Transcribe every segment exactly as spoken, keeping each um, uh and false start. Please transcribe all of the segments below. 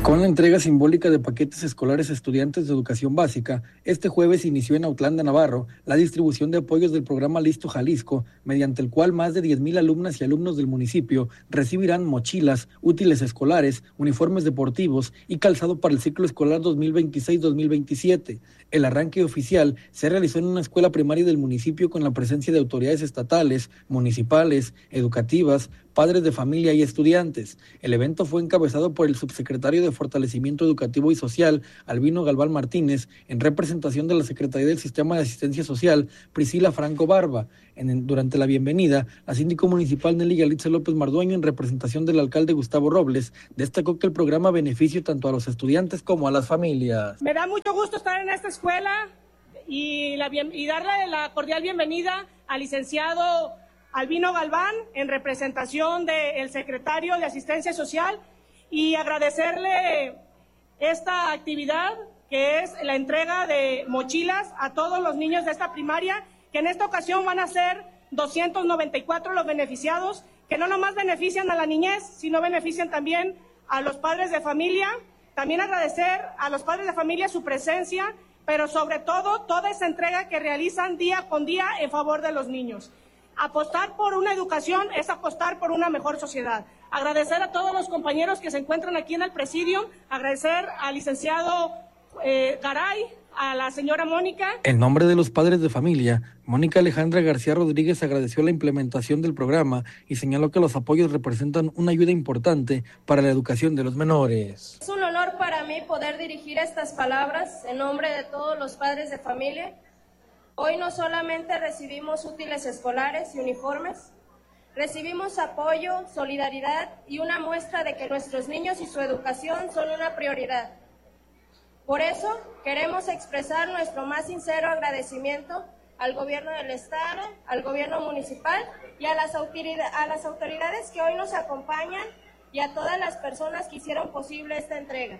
Con la entrega simbólica de paquetes escolares a estudiantes de educación básica, este jueves inició en Autlán de Navarro la distribución de apoyos del programa Listo Jalisco, mediante el cual más de diez mil alumnas y alumnos del municipio recibirán mochilas, útiles escolares, uniformes deportivos y calzado para el ciclo escolar dos mil veintiséis dos mil veintisiete. El arranque oficial se realizó en una escuela primaria del municipio con la presencia de autoridades estatales, municipales, educativas, padres de familia y estudiantes. El evento fue encabezado por el subsecretario de Fortalecimiento Educativo y Social, Albino Galván Martínez, en representación de la Secretaría del Sistema de Asistencia Social, Priscila Franco Barba. En, durante la bienvenida, la síndico municipal Nelly Yalitza López Mardueño, en representación del alcalde Gustavo Robles, destacó que el programa beneficia tanto a los estudiantes como a las familias. Me da mucho gusto estar en esta escuela y, la, y darle la cordial bienvenida al licenciado Albino Galván, en representación del secretario de Asistencia Social, y agradecerle esta actividad que es la entrega de mochilas a todos los niños de esta primaria, que en esta ocasión van a ser doscientos noventa y cuatro los beneficiados, que no nomás benefician a la niñez, sino benefician también a los padres de familia. También agradecer a los padres de familia su presencia, pero sobre todo toda esa entrega que realizan día con día en favor de los niños. Apostar por una educación es apostar por una mejor sociedad. Agradecer a todos los compañeros que se encuentran aquí en el presidio, agradecer al licenciado eh, Garay, a la señora Mónica. En nombre de los padres de familia, Mónica Alejandra García Rodríguez agradeció la implementación del programa y señaló que los apoyos representan una ayuda importante para la educación de los menores. Es un honor para mí poder dirigir estas palabras en nombre de todos los padres de familia. Hoy no solamente recibimos útiles escolares y uniformes, recibimos apoyo, solidaridad y una muestra de que nuestros niños y su educación son una prioridad. Por eso queremos expresar nuestro más sincero agradecimiento al gobierno del estado, al gobierno municipal y a las autoridades, a las autoridades que hoy nos acompañan y a todas las personas que hicieron posible esta entrega.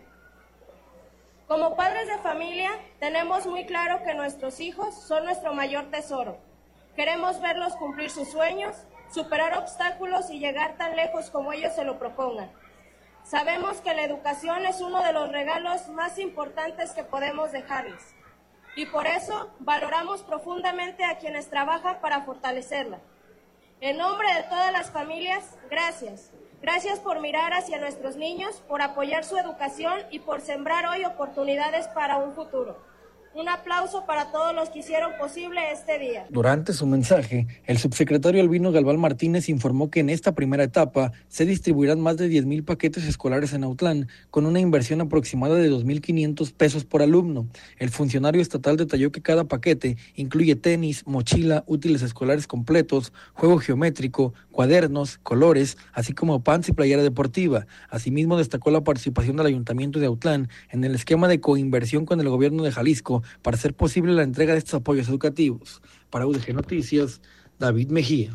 Como padres de familia, tenemos muy claro que nuestros hijos son nuestro mayor tesoro. Queremos verlos cumplir sus sueños, superar obstáculos y llegar tan lejos como ellos se lo propongan. Sabemos que la educación es uno de los regalos más importantes que podemos dejarles. Y por eso valoramos profundamente a quienes trabajan para fortalecerla. En nombre de todas las familias, gracias. Gracias por mirar hacia nuestros niños, por apoyar su educación y por sembrar hoy oportunidades para un futuro. Un aplauso para todos los que hicieron posible este día. Durante su mensaje, el subsecretario Albino Galván Martínez informó que en esta primera etapa se distribuirán más de diez mil paquetes escolares en Autlán, con una inversión aproximada de dos mil quinientos pesos por alumno. El funcionario estatal detalló que cada paquete incluye tenis, mochila, útiles escolares completos, juego geométrico, cuadernos, colores, así como pants y playera deportiva. Asimismo, destacó la participación del Ayuntamiento de Autlán en el esquema de coinversión con el gobierno de Jalisco para hacer posible la entrega de estos apoyos educativos. Para U D G Noticias, David Mejía.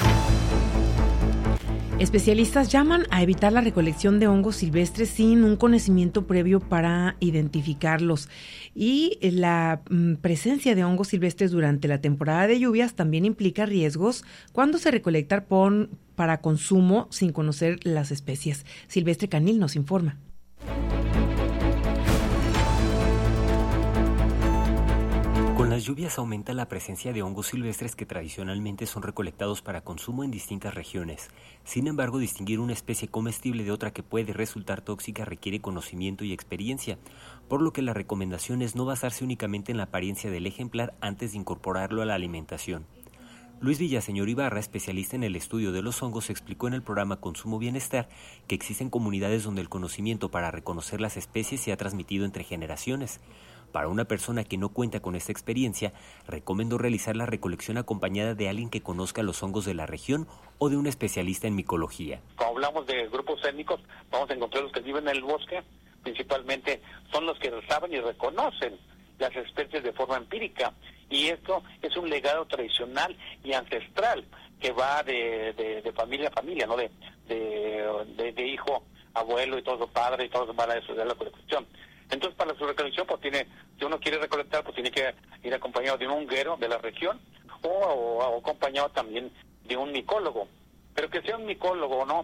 Especialistas llaman a evitar la recolección de hongos silvestres sin un conocimiento previo para identificarlos. Y la mm, presencia de hongos silvestres durante la temporada de lluvias también implica riesgos cuando se recolectan por, para consumo sin conocer las especies. Silvestre Canil nos informa. Con las lluvias aumenta la presencia de hongos silvestres que tradicionalmente son recolectados para consumo en distintas regiones. Sin embargo, distinguir una especie comestible de otra que puede resultar tóxica requiere conocimiento y experiencia, por lo que la recomendación es no basarse únicamente en la apariencia del ejemplar antes de incorporarlo a la alimentación. Luis Villaseñor Ibarra, especialista en el estudio de los hongos, explicó en el programa Consumo Bienestar que existen comunidades donde el conocimiento para reconocer las especies se ha transmitido entre generaciones. Para una persona que no cuenta con esta experiencia, recomiendo realizar la recolección acompañada de alguien que conozca los hongos de la región o de un especialista en micología. Cuando hablamos de grupos étnicos, vamos a encontrar los que viven en el bosque, principalmente son los que saben y reconocen las especies de forma empírica, y esto es un legado tradicional y ancestral que va de, de, de familia a familia, no de, de, de, de hijo, abuelo y todo padre y todo van a estudiar la colección. Entonces, para su recolección, pues tiene, si uno quiere recolectar, pues tiene que ir acompañado de un honguero de la región o, o, o acompañado también de un micólogo. Pero que sea un micólogo, ¿no?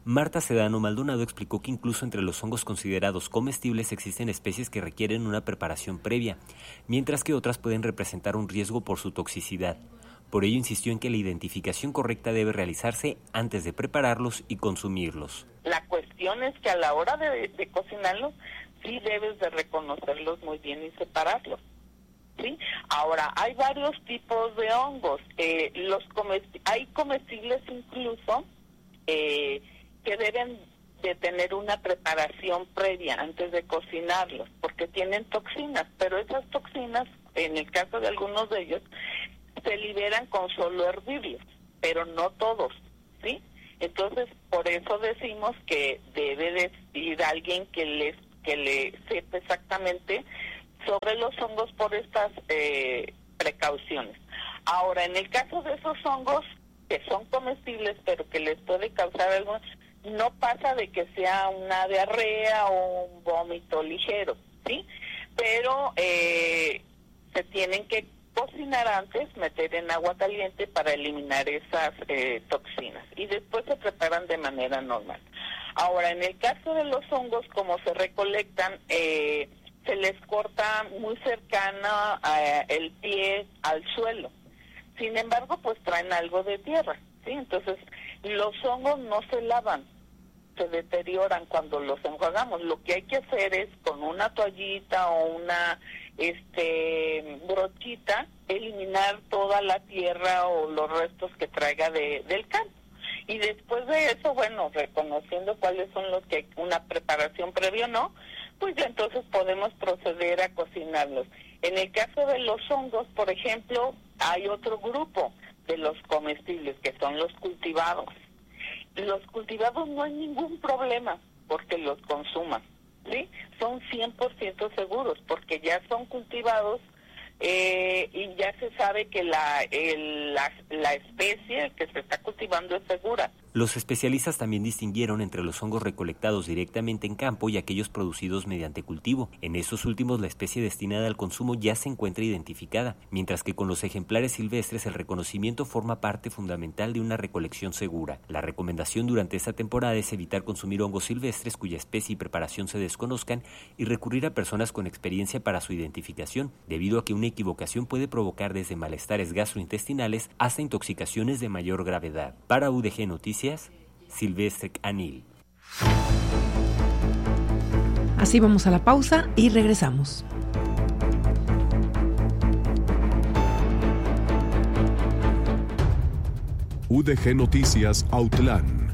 Marta Sedano Maldonado explicó que incluso entre los hongos considerados comestibles existen especies que requieren una preparación previa, mientras que otras pueden representar un riesgo por su toxicidad. Por ello insistió en que la identificación correcta debe realizarse antes de prepararlos y consumirlos. La cuestión es que a la hora de, de cocinarlos, sí debes de reconocerlos muy bien y separarlos. ¿Sí? Ahora, hay varios tipos de hongos. Eh, los comesti- hay comestibles incluso eh, que deben de tener una preparación previa antes de cocinarlos, porque tienen toxinas, pero esas toxinas, en el caso de algunos de ellos, se liberan con solo hervirlos, pero no todos, ¿sí? Entonces, por eso decimos que debe de ir alguien que les que le sepa exactamente sobre los hongos por estas eh, precauciones. Ahora, en el caso de esos hongos que son comestibles, pero que les puede causar algo, no pasa de que sea una diarrea o un vómito ligero, ¿sí? Pero eh, se tienen que cocinar antes, meter en agua caliente para eliminar esas eh, toxinas y después se preparan de manera normal. Ahora, en el caso de los hongos, como se recolectan, eh, se les corta muy cercana eh, el pie al suelo. Sin embargo, pues traen algo de tierra, ¿sí? Entonces, los hongos no se lavan, se deterioran cuando los enjuagamos. Lo que hay que hacer es con una toallita o una este brochita eliminar toda la tierra o los restos que traiga de, del campo. Y después de eso, bueno, reconociendo cuáles son los que hay una preparación previa o no, pues ya entonces podemos proceder a cocinarlos. En el caso de los hongos, por ejemplo, hay otro grupo de los comestibles que son los cultivados. Los cultivados no hay ningún problema porque los consuman, ¿sí? Son cien por ciento seguros porque ya son cultivados eh, y ya se sabe que la, el, la, la especie que se está cultivando es segura. Los especialistas también distinguieron entre los hongos recolectados directamente en campo y aquellos producidos mediante cultivo. En estos últimos, la especie destinada al consumo ya se encuentra identificada, mientras que con los ejemplares silvestres el reconocimiento forma parte fundamental de una recolección segura. La recomendación durante esta temporada es evitar consumir hongos silvestres cuya especie y preparación se desconozcan y recurrir a personas con experiencia para su identificación, debido a que una equivocación puede provocar desde malestares gastrointestinales hasta intoxicaciones de mayor gravedad. Para U D G Noticias, Silvestre Anil. Así vamos a la pausa y regresamos. U D G Noticias Autlán.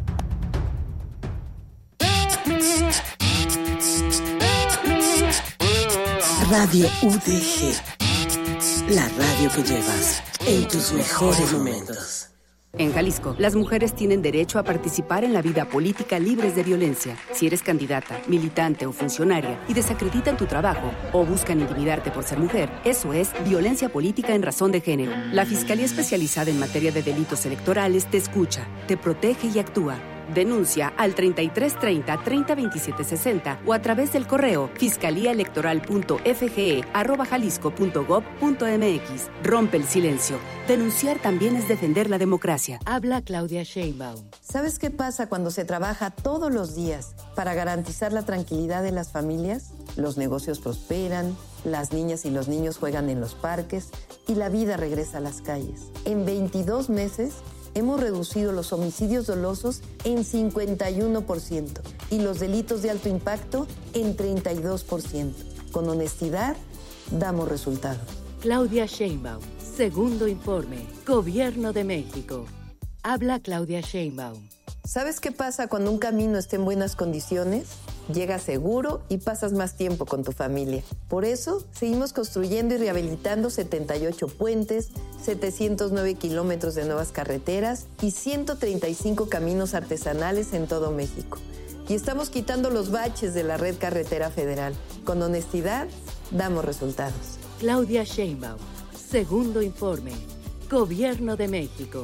Radio U D G, la radio que llevas en tus mejores momentos. En Jalisco, las mujeres tienen derecho a participar en la vida política libres de violencia. Si eres candidata, militante o funcionaria y desacreditan tu trabajo o buscan intimidarte por ser mujer, eso es violencia política en razón de género. La Fiscalía Especializada en Materia de Delitos Electorales te escucha, te protege y actúa. Denuncia al treinta y tres treinta, treinta veintisiete sesenta o a través del correo fiscaliaelectoral.fge arroba jalisco punto gob punto mx. Rompe el silencio. Denunciar también es defender la democracia. Habla Claudia Sheinbaum. ¿Sabes qué pasa cuando se trabaja todos los días para garantizar la tranquilidad de las familias? Los negocios prosperan, las niñas y los niños juegan en los parques y la vida regresa a las calles. En veintidós meses, hemos reducido los homicidios dolosos en cincuenta y uno por ciento y los delitos de alto impacto en treinta y dos por ciento. Con honestidad, damos resultados. Claudia Sheinbaum, segundo informe, Gobierno de México. Habla Claudia Sheinbaum. ¿Sabes qué pasa cuando un camino está en buenas condiciones? Llegas seguro y pasas más tiempo con tu familia. Por eso, seguimos construyendo y rehabilitando setenta y ocho puentes, setecientos nueve kilómetros de nuevas carreteras y ciento treinta y cinco caminos artesanales en todo México. Y estamos quitando los baches de la red carretera federal. Con honestidad, damos resultados. Claudia Sheinbaum, segundo informe, Gobierno de México.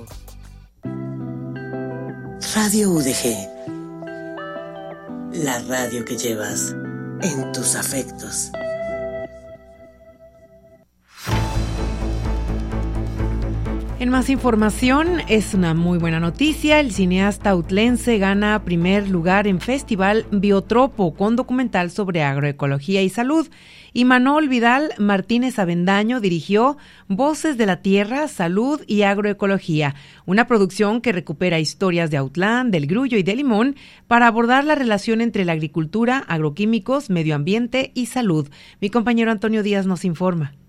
Radio U D G, la radio que llevas en tus afectos. En En más información, es una muy buena noticia. El cineasta autlense gana primer lugar en Festival Biotropo con documental sobre agroecología y salud. Y Manol Vidal Martínez Avendaño dirigió Voces de la Tierra, Salud y Agroecología, una producción que recupera historias de Autlán, del Grullo y de Limón para abordar la relación entre la agricultura, agroquímicos, medio ambiente y salud. Mi compañero Antonio Díaz nos informa.